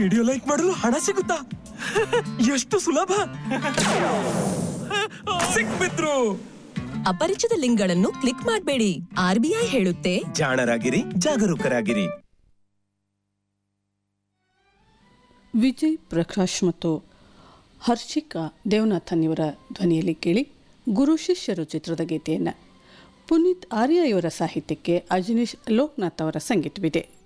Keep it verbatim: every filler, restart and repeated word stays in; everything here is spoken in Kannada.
ವಿಡಿಯೋ ಲೈಕ್ ಮಾಡಲು ಹಣ ಸಿಗುತ್ತಾ? ಎಷ್ಟು ಸುಲಭ! ಸಿಕ್ಬಿದ್ರು. ಅಪರಿಚಿತ ಲಿಂಕ್ಗಳನ್ನು ಕ್ಲಿಕ್ ಮಾಡಬೇಡಿ. ಆರ್ಬಿಐ ಹೇಳುತ್ತೆ, ಜಾಣರಾಗಿರಿ, ಜಾಗರೂಕರಾಗಿರಿ. ವಿಜಯ್ ಪ್ರಕಾಶ್ ಮತ್ತು ಹರ್ಷಿಕಾ ದೇವನಾಥನ್ ಇವರ ಧ್ವನಿಯಲ್ಲಿ ಕೇಳಿ ಗುರು ಶಿಷ್ಯರು ಚಿತ್ರದ ಗೀತೆಯನ್ನು. ಪುನೀತ್ ಆರ್ಯ ಇವರ ಸಾಹಿತ್ಯಕ್ಕೆ ಅಜನೀಶ್ ಲೋಕನಾಥ್ ಅವರ ಸಂಗೀತವಿದೆ.